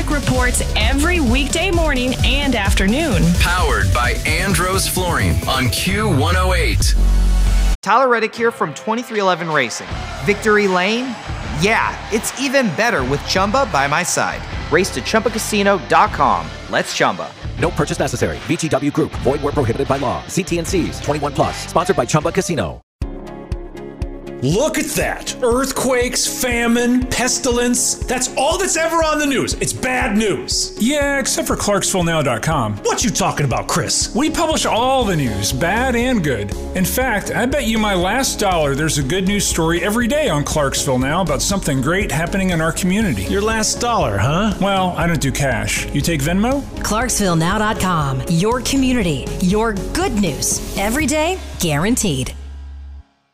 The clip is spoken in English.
Tech reports every weekday morning and afternoon. Powered by Andros Flooring on Q108. Tyler Reddick here from 2311 Racing. Victory Lane? Yeah, it's even better with Chumba by my side. Race to ChumbaCasino.com. Let's Chumba. No purchase necessary. VGW Group. Void where prohibited by law. See T&Cs. 21 plus. Sponsored by Chumba Casino. Look at that. Earthquakes, famine, pestilence. That's all that's ever on the news. It's bad news. Yeah, except for ClarksvilleNow.com. What you talking about, Chris? We publish all the news, bad and good. In fact, I bet you my last dollar there's a good news story every day on Clarksville Now about something great happening in our community. Your last dollar, huh? Well, I don't do cash. You take Venmo? ClarksvilleNow.com. Your community. Your good news. Every day, guaranteed.